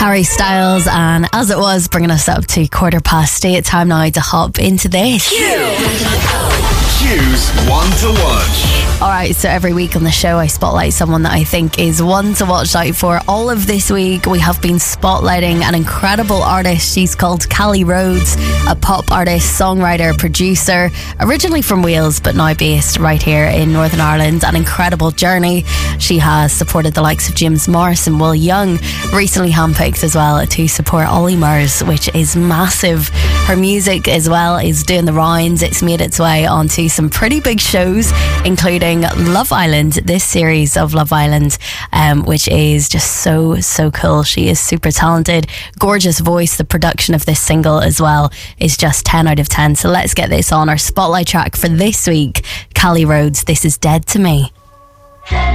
Harry Styles, and as it was bringing us up to 8:15, it's time now to hop into this. Choose one to watch. Alright, so every week on the show I spotlight someone that I think is one to watch out for. All of this week we have been spotlighting an incredible artist. She's called Callie Rhodes, a pop artist, songwriter, producer, originally from Wales but now based right here in Northern Ireland. An incredible journey. She has supported the likes of James Morris and Will Young, recently handpicked as well to support Ollie Murs, which is massive. Her music as well is doing the rounds. It's made its way onto some pretty big shows, including Love Island, this series of Love Island, which is just so cool. She is super talented, gorgeous voice. The production of this single as well is just 10 out of 10. So let's get this on our spotlight track for this week. Callie Rhodes, this is Dead to Me.